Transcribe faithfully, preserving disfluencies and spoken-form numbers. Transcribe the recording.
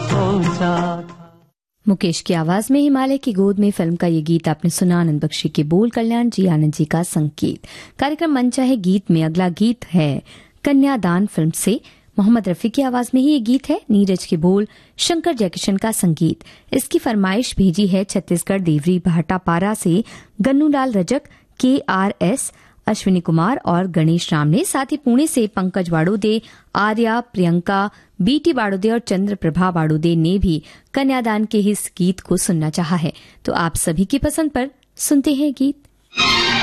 सोचा था। मुकेश की आवाज में हिमालय की गोद में फिल्म का ये गीत आपने सुना। आनंद बख्शी के बोल, कल्याण जी आनंद जी का संगीत। कार्यक्रम मनचा है गीत में अगला गीत है कन्यादान फिल्म से। मोहम्मद रफी की आवाज में ही ये गीत है। नीरज के बोल, शंकर जयकिशन का संगीत। इसकी फरमाइश भेजी है छत्तीसगढ़ देवरी भाटापारा से गन्नूलाल रजक, के आर एस, अश्विनी कुमार और गणेश राम ने। साथ ही पुणे से पंकज बाड़ोदे, आर्या, प्रियंका, बीटी बाड़ोदे और चंद्र प्रभा बाड़ोदे ने भी कन्यादान के इस गीत को सुनना चाहा है। तो आप सभी की पसंद पर सुनते हैं गीत।